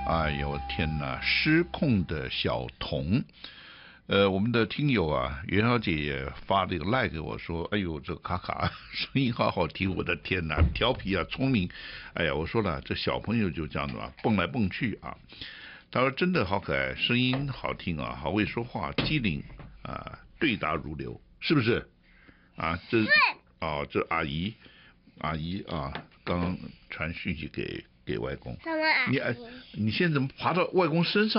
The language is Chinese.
哎呦天哪，失控的小童。我们的听友啊，袁小姐也发这个赖给我说，哎呦，这卡卡声音好好听，我的天哪，调皮啊，聪明。哎呀，我说了，这小朋友就这样子嘛，蹦来蹦去啊。他说真的好可爱，声音好听啊，好会说话，机灵啊，对答如流，是不是？啊，这阿姨啊，刚传讯息给外公。 什么阿姨？ 你现在怎么爬到外公身上？